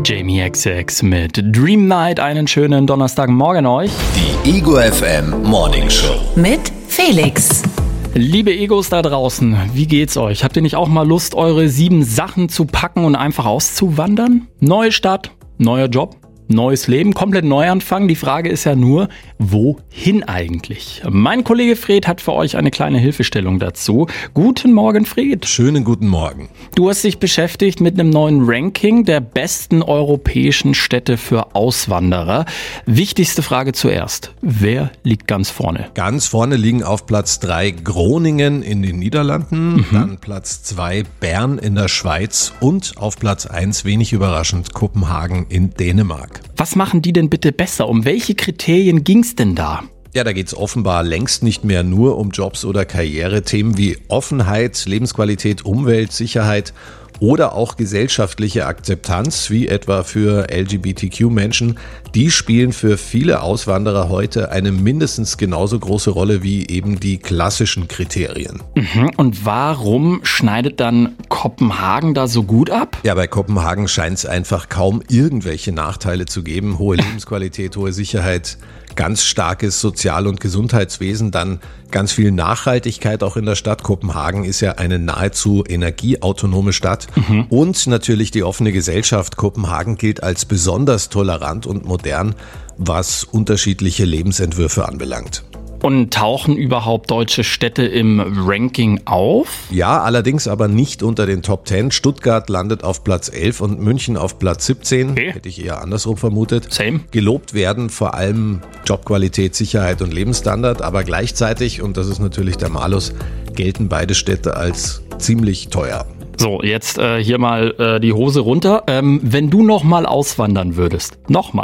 Jamie XX mit Dream Night. Einen schönen Donnerstagmorgen euch. Die Ego FM Morning Show. Mit Felix. Liebe Egos da draußen, wie geht's euch? Habt ihr nicht auch mal Lust, eure 7 Sachen zu packen und einfach auszuwandern? Neue Stadt, neuer Job, neues Leben, komplett Neuanfang. Die Frage ist ja nur, wohin eigentlich? Mein Kollege Fred hat für euch eine kleine Hilfestellung dazu. Guten Morgen, Fred. Schönen guten Morgen. Du hast dich beschäftigt mit einem neuen Ranking der besten europäischen Städte für Auswanderer. Wichtigste Frage zuerst. Wer liegt ganz vorne? Ganz vorne liegen auf Platz 3 Groningen in den Niederlanden, dann Platz 2 Bern in der Schweiz und auf Platz 1, wenig überraschend, Kopenhagen in Dänemark. Was machen die denn bitte besser? Um welche Kriterien ging's denn da? Ja, da geht's offenbar längst nicht mehr nur um Jobs oder Karriere. Themen wie Offenheit, Lebensqualität, Umwelt, Sicherheit oder auch gesellschaftliche Akzeptanz, wie etwa für LGBTQ-Menschen, die spielen für viele Auswanderer heute eine mindestens genauso große Rolle wie eben die klassischen Kriterien. Und warum schneidet dann Kopenhagen da so gut ab? Ja, bei Kopenhagen scheint es einfach kaum irgendwelche Nachteile zu geben. Hohe Lebensqualität, hohe Sicherheit, ganz starkes Sozial- und Gesundheitswesen, dann ganz viel Nachhaltigkeit auch in der Stadt. Kopenhagen ist ja eine nahezu energieautonome Stadt und natürlich die offene Gesellschaft. Kopenhagen gilt als besonders tolerant und modern, was unterschiedliche Lebensentwürfe anbelangt. Und tauchen überhaupt deutsche Städte im Ranking auf? Ja, allerdings aber nicht unter den Top 10. Stuttgart landet auf Platz 11 und München auf Platz 17. Okay. Hätte ich eher andersrum vermutet. Same. Gelobt werden vor allem Jobqualität, Sicherheit und Lebensstandard, aber gleichzeitig, und das ist natürlich der Malus, gelten beide Städte als ziemlich teuer. So, jetzt hier mal die Hose runter. Wenn du nochmal auswandern würdest,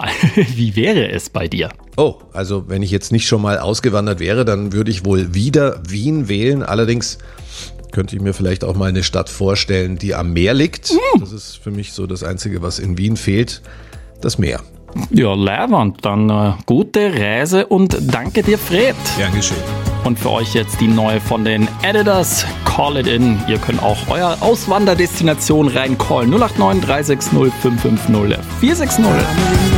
wie wäre es bei dir? Oh, also wenn ich jetzt nicht schon mal ausgewandert wäre, dann würde ich wohl wieder Wien wählen. Allerdings könnte ich mir vielleicht auch mal eine Stadt vorstellen, die am Meer liegt. Das ist für mich so das Einzige, was in Wien fehlt, das Meer. Ja, Lehrwand, dann gute Reise und danke dir, Fred. Gern geschehen. Und für euch jetzt die neue von den Editors, Call It In. Ihr könnt auch euer Auswanderdestination reincallen. 089 360 550 460.